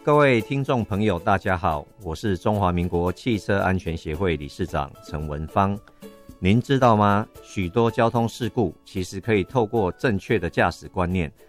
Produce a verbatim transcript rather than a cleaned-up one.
各位听众朋友大家好，我是中华民国汽车安全协会理事长陈文芳。您知道吗？许多交通事故其实可以透过正确的驾驶观念